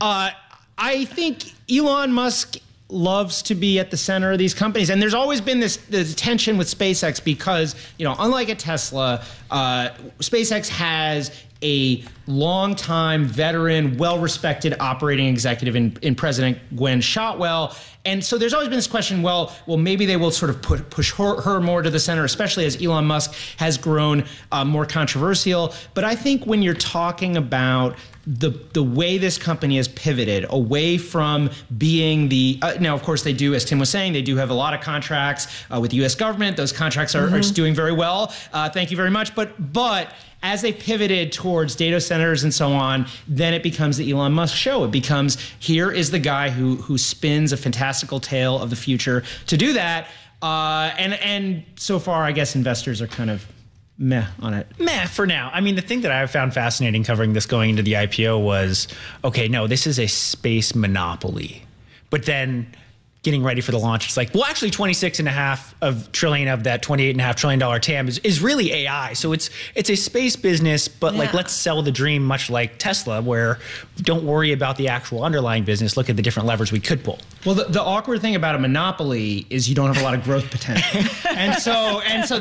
I think Elon Musk loves to be at the center of these companies, and there's always been this tension with SpaceX because, unlike a Tesla, SpaceX has a longtime veteran, well-respected operating executive in President Gwen Shotwell. And so there's always been this question, well, maybe they will sort of push her more to the center, especially as Elon Musk has grown more controversial. But I think when you're talking about the way this company has pivoted away from being now, of course, they do, as Tim was saying, they do have a lot of contracts with the U.S. government. Those contracts are just doing very well. Thank you very much. But as they pivoted towards data centers and so on, then it becomes the Elon Musk show. It becomes, here is the guy who spins a fantastical tale of the future to do that. And so far, I guess investors are kind of meh on it. Meh for now. I mean, the thing that I found fascinating covering this going into the IPO was, okay, no, this is a space monopoly. But then getting ready for the launch, it's like, well, actually 26.5 trillion of that $28.5 trillion TAM is really AI. So it's a space business, but like, let's sell the dream, much like Tesla, where don't worry about the actual underlying business. Look at the different levers we could pull. Well, the awkward thing about a monopoly is you don't have a lot of growth potential. and so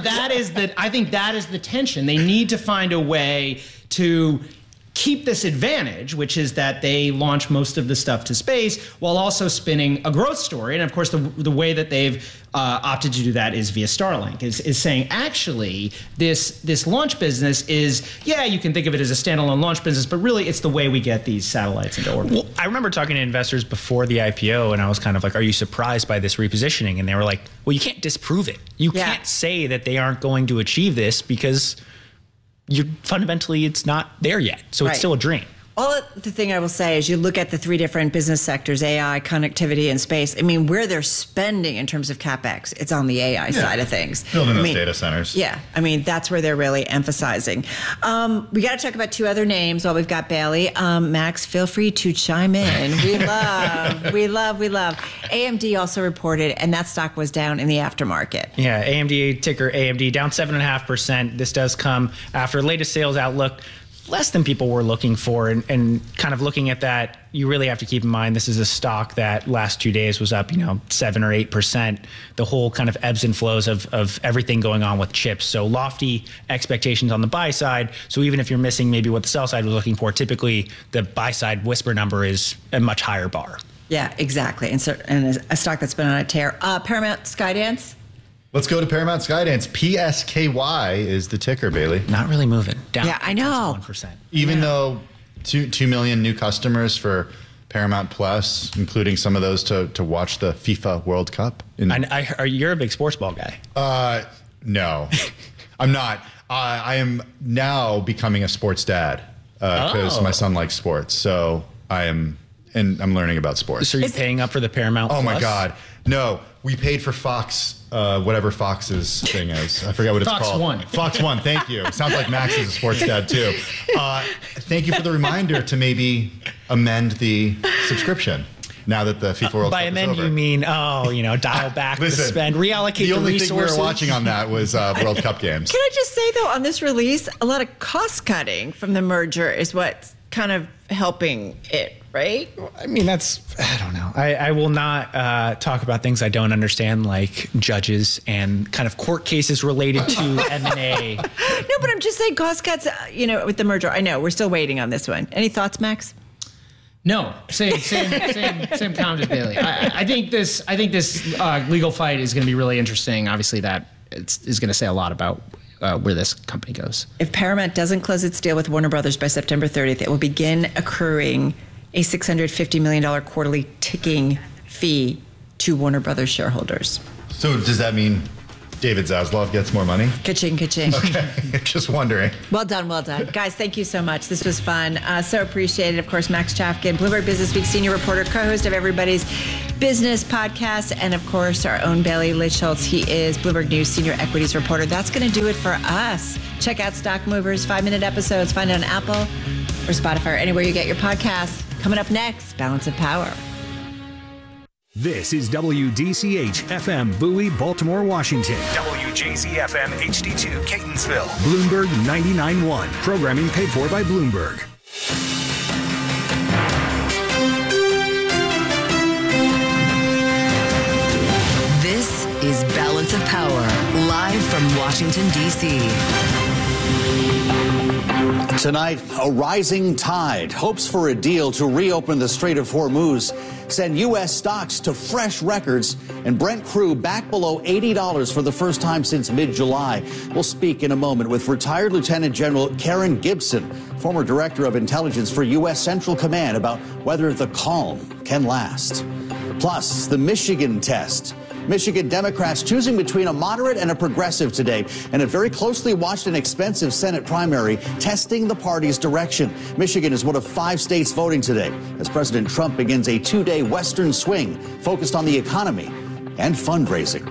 I think that is the tension. They need to find a way to keep this advantage, which is that they launch most of the stuff to space while also spinning a growth story. And of course, the way that they've opted to do that is via Starlink, is saying, actually, this launch business is, you can think of it as a standalone launch business, but really it's the way we get these satellites into orbit. Well, I remember talking to investors before the IPO, and I was kind of like, are you surprised by this repositioning? And they were like, well, you can't disprove it. You can't say that they aren't going to achieve this because fundamentally it's not there yet. So it's still a dream. Well, the thing I will say is you look at the three different business sectors, AI, connectivity, and space. I mean, where they're spending in terms of CapEx, it's on the AI side of things. Building those data centers. Yeah. I mean, that's where they're really emphasizing. We got to talk about two other names while we've got Bailey. Max, feel free to chime in. We love. AMD also reported, and that stock was down in the aftermarket. Yeah, AMD, ticker AMD, down 7.5%. This does come after latest sales outlook less than people were looking for, and kind of looking at that, you really have to keep in mind this is a stock that last 2 days was up 7 or 8%. The whole kind of ebbs and flows of everything going on with chips. So lofty expectations on the buy side. So even if you're missing maybe what the sell side was looking for, typically the buy side whisper number is a much higher bar. Yeah, exactly. And a stock that's been on a tear. Paramount Skydance. Let's go to Paramount Skydance. PSKY is the ticker, Bailey. Not really moving. Down. Yeah, I know. 1%. Even though 2 million new customers for Paramount Plus, including some of those to watch the FIFA World Cup. You're a big sports ball guy. No, I'm not. I am now becoming a sports dad because my son likes sports. So I'm learning about sports. So you're paying up for the Paramount Plus? Oh my God. No, we paid for Fox, whatever Fox's thing is. I forget what it's Fox called. One. Fox One, thank you. Sounds like Max is a sports dad too. Thank you for the reminder to maybe amend the subscription. now that the FIFA World By Cup amend, is over. you mean, dial back the spend, reallocate the resources? The only thing we were watching on that was World Cup games. Can I just say, though, on this release, a lot of cost cutting from the merger is what's kind of helping it, right? I mean, I don't know. I will not talk about things I don't understand, like judges and kind of court cases related to M&A. No, but I'm just saying cost cuts, with the merger. I know, we're still waiting on this one. Any thoughts, Max? No, same comment as Bailey. I think this legal fight is going to be really interesting. Obviously, that is going to say a lot about where this company goes. If Paramount doesn't close its deal with Warner Brothers by September 30th, it will begin accruing a $650 million quarterly ticking fee to Warner Brothers shareholders. So does that mean David Zaslav gets more money? Ka-ching, ka-ching. Okay, just wondering. Well done. Guys, thank you so much. This was fun. So appreciated. Of course, Max Chafkin, Bloomberg Business Week senior reporter, co-host of Everybody's Business podcast, and of course, our own Bailey Litschultz. He is Bloomberg News senior equities reporter. That's going to do it for us. Check out Stock Movers, 5-minute episodes. Find it on Apple or Spotify or anywhere you get your podcasts. Coming up next, Balance of Power. This is WDCH FM Bowie, Baltimore, Washington. WJZ FM HD2 Catonsville. Bloomberg 99.1. Programming paid for by Bloomberg. This is Balance of Power, live from Washington, D.C. Tonight, a rising tide. Hopes for a deal to reopen the Strait of Hormuz send U.S. stocks to fresh records, and Brent crude back below $80 for the first time since mid-July. We'll speak in a moment with retired Lieutenant General Karen Gibson, former Director of Intelligence for U.S. Central Command, about whether the calm can last. Plus, the Michigan test. Michigan Democrats choosing between a moderate and a progressive today, and a very closely watched and expensive Senate primary testing the party's direction. Michigan is one of 5 states voting today as President Trump begins a 2-day Western swing focused on the economy and fundraising.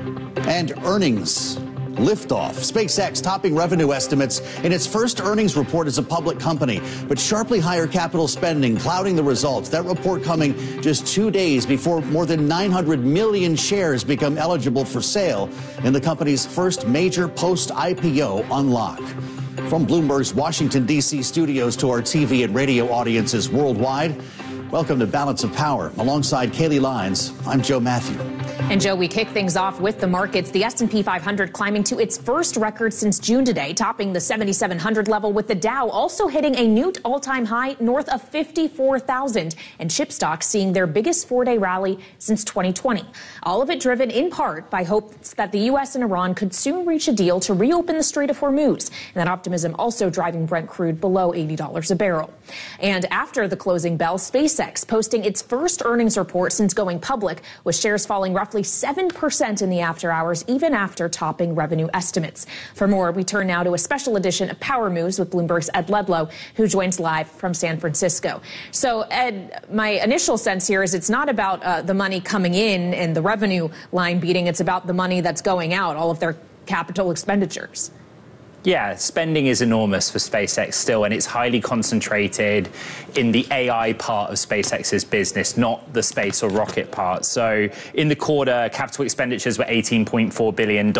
And earnings. Liftoff. SpaceX topping revenue estimates in its first earnings report as a public company, but sharply higher capital spending clouding the results. That report coming just 2 days before more than 900 million shares become eligible for sale in the company's first major post-IPO unlock. From Bloomberg's Washington, D.C. studios to our TV and radio audiences worldwide, welcome to Balance of Power. Alongside Kaylee Lyons, I'm Joe Matthew. And Joe, we kick things off with the markets. The S&P 500 climbing to its first record since June today, topping the 7,700 level, with the Dow also hitting a new all-time high north of 54,000, and chip stocks seeing their biggest 4-day rally since 2020. All of it driven in part by hopes that the U.S. and Iran could soon reach a deal to reopen the Strait of Hormuz. And that optimism also driving Brent crude below $80 a barrel. And after the closing bell, SpaceX posting its first earnings report since going public, with shares falling roughly 7% in the after hours, even after topping revenue estimates. For more, we turn now to a special edition of Power Moves with Bloomberg's Ed Ledlow, who joins live from San Francisco. So, Ed, my initial sense here is it's not about the money coming in and the revenue line beating. It's about the money that's going out, all of their capital expenditures. Yeah, spending is enormous for SpaceX still, and it's highly concentrated in the AI part of SpaceX's business, not the space or rocket part. So in the quarter, capital expenditures were $18.4 billion.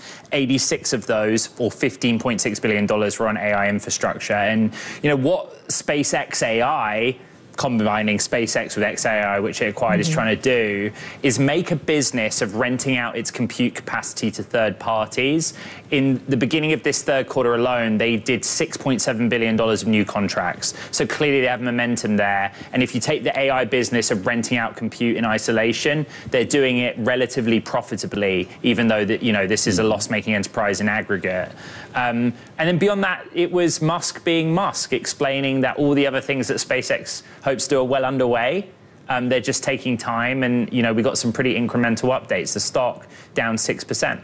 86 of those, or $15.6 billion, were on AI infrastructure. And, what SpaceX AI, combining SpaceX with xAI, which it acquired, is trying to do is make a business of renting out its compute capacity to third parties. In the beginning of this third quarter alone, they did $6.7 billion of new contracts. So clearly they have momentum there. And if you take the AI business of renting out compute in isolation, they're doing it relatively profitably, even though this is a loss-making enterprise in aggregate. And then beyond that, it was Musk being Musk, explaining that all the other things that SpaceX hopes to do are well underway. They're just taking time, and we got some pretty incremental updates. The stock down 6%.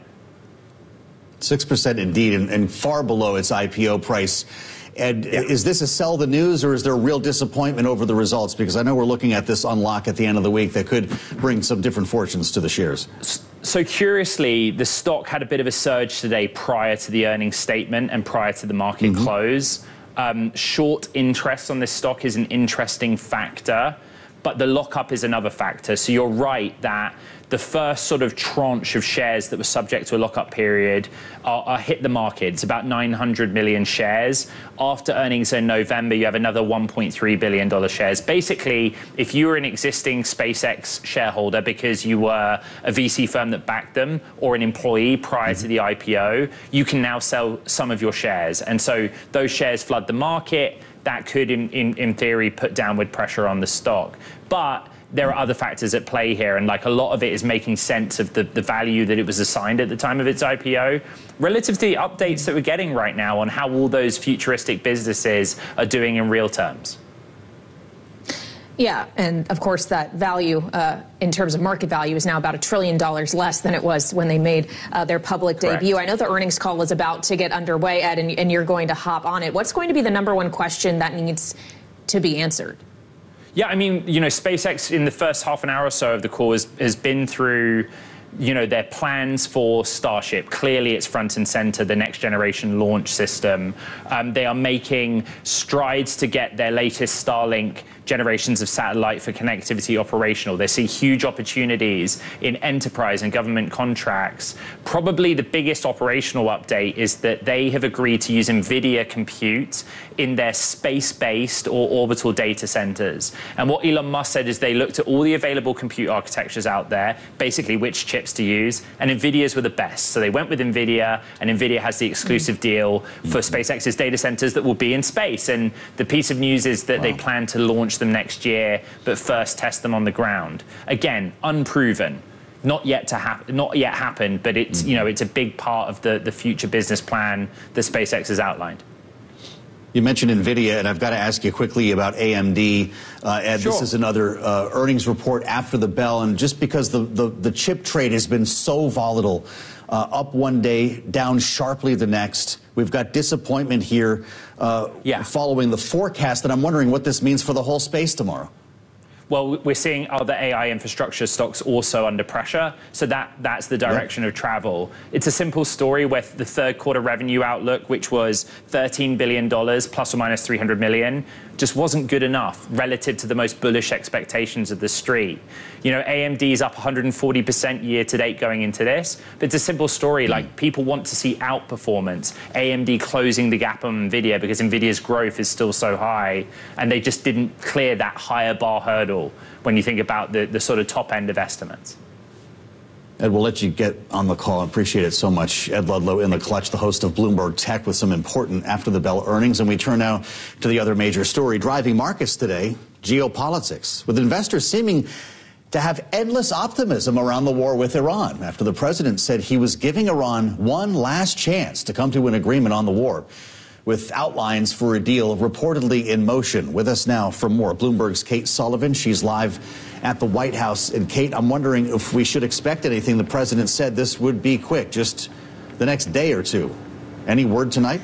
6% indeed, and far below its IPO price. And is this a sell the news, or is there real disappointment over the results? Because I know we're looking at this unlock at the end of the week that could bring some different fortunes to the shares. So curiously, the stock had a bit of a surge today prior to the earnings statement and prior to the market close. Short interest on this stock is an interesting factor, but the lockup is another factor. So you're right that the first sort of tranche of shares that were subject to a lockup period are hit the market. It's about 900 million shares. After earnings in November, you have another $1.3 billion shares. Basically, if you were an existing SpaceX shareholder because you were a VC firm that backed them or an employee prior to the IPO, you can now sell some of your shares. And so those shares flood the market. That could, in theory, put downward pressure on the stock. But there are other factors at play here, and like a lot of it is making sense of the value that it was assigned at the time of its IPO relative to the updates that we're getting right now on how all those futuristic businesses are doing in real terms. Yeah, and of course that value in terms of market value is now about $1 trillion less than it was when they made their public debut. I know the earnings call is about to get underway, Ed, and you're going to hop on it. What's going to be the number one question that needs to be answered? Yeah, I mean, you know, SpaceX in the first half an hour or so of the call has been through, you know, their plans for Starship. Clearly, it's front and center, the next generation launch system. They are making strides to get their latest Starlink generations of satellite for connectivity operational. They see huge opportunities in enterprise and government contracts. Probably the biggest operational update is that they have agreed to use NVIDIA compute in their space-based or orbital data centers. And what Elon Musk said is they looked at all the available compute architectures out there, basically which chips to use, and NVIDIA's were the best. So they went with NVIDIA, and NVIDIA has the exclusive deal for SpaceX's data centers that will be in space. And the piece of news is that they plan to launch them next year, but first test them on the ground. Again, unproven. Not yet happened, but it's it's a big part of the future business plan that SpaceX has outlined. You mentioned NVIDIA, and I've got to ask you quickly about AMD. Ed, This is another earnings report after the bell, and just because the chip trade has been so volatile, up one day, down sharply the next, we've got disappointment here following the forecast, and I'm wondering what this means for the whole space tomorrow. Well, we're seeing other AI infrastructure stocks also under pressure, so that's the direction of travel. It's a simple story with the third quarter revenue outlook, which was $13 billion plus or minus 300 million, just wasn't good enough relative to the most bullish expectations of the street. You know, AMD is up 140% year to date going into this, but it's a simple story. Like, people want to see outperformance. AMD closing the gap on NVIDIA because NVIDIA's growth is still so high, and they just didn't clear that higher bar hurdle when you think about the sort of top end of estimates. Ed, we'll let you get on the call. I appreciate it so much. Ed Ludlow in the clutch, the host of Bloomberg Tech, with some important after-the-bell earnings. And we turn now to the other major story driving markets today, geopolitics, with investors seeming to have endless optimism around the war with Iran after the president said he was giving Iran one last chance to come to an agreement on the war, with outlines for a deal reportedly in motion. With us now for more, Bloomberg's Kate Sullivan. She's live at the White House. And Kate, I'm wondering if we should expect anything. The president said this would be quick, just the next day or two. Any word tonight?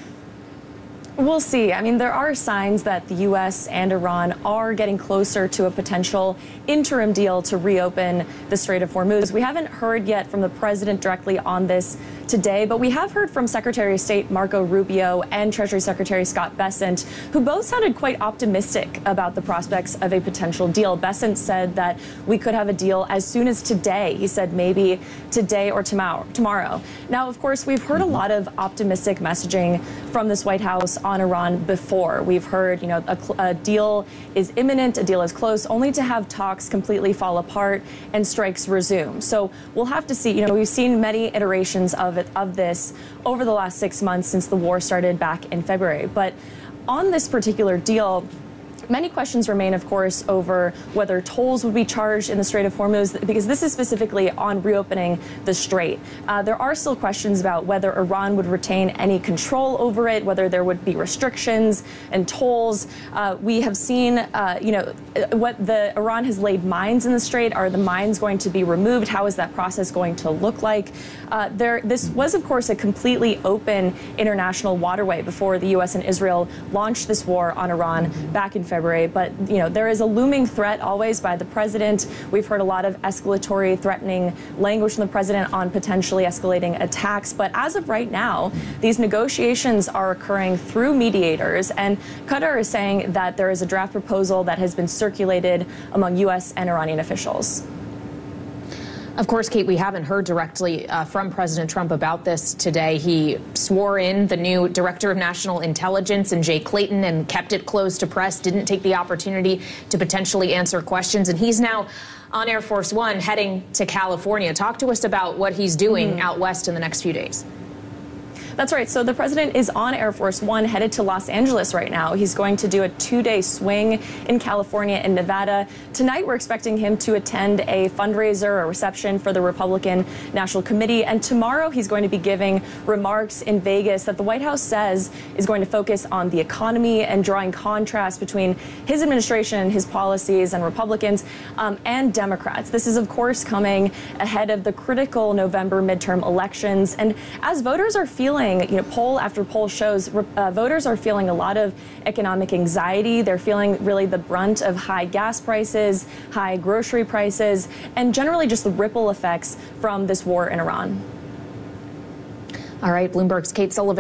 We'll see. I mean, there are signs that the U.S. and Iran are getting closer to a potential interim deal to reopen the Strait of Hormuz. We haven't heard yet from the president directly on this today, but we have heard from Secretary of State Marco Rubio and Treasury Secretary Scott Bessent, who both sounded quite optimistic about the prospects of a potential deal. Bessent said that we could have a deal as soon as today. He said maybe today or tomorrow. Now, of course, we've heard a lot of optimistic messaging from this White House on Iran before. We've heard, you know, a deal is imminent, a deal is close, only to have talks completely fall apart and strikes resume. So we'll have to see. You know, we've seen many iterations of this over the last 6 months since the war started back in February. But on this particular deal, many questions remain, of course, over whether tolls would be charged in the Strait of Hormuz, because this is specifically on reopening the strait. There are still questions about whether Iran would retain any control over it, whether there would be restrictions and tolls. We have seen, Iran has laid mines in the strait. Are the mines going to be removed? How is that process going to look like? This was, of course, a completely open international waterway before the U.S. and Israel launched this war on Iran back in February. February. But, you know, there is a looming threat always by the president. We've heard a lot of escalatory, threatening language from the president on potentially escalating attacks. But as of right now, these negotiations are occurring through mediators. And Qatar is saying that there is a draft proposal that has been circulated among U.S. and Iranian officials. Of course, Kate, we haven't heard directly from President Trump about this today. He swore in the new Director of National Intelligence and Jay Clayton and kept it closed to press, didn't take the opportunity to potentially answer questions. And he's now on Air Force One heading to California. Talk to us about what he's doing out west in the next few days. That's right. So the president is on Air Force One headed to Los Angeles right now. He's going to do a 2-day swing in California and Nevada. Tonight, we're expecting him to attend a fundraiser, a reception for the Republican National Committee. And tomorrow, he's going to be giving remarks in Vegas that the White House says is going to focus on the economy and drawing contrast between his administration and his policies and Republicans and Democrats. This is, of course, coming ahead of the critical November midterm elections. And as voters are feeling, poll after poll shows voters are feeling a lot of economic anxiety. They're feeling really the brunt of high gas prices, high grocery prices, and generally just the ripple effects from this war in Iran. All right, Bloomberg's Kate Sullivan.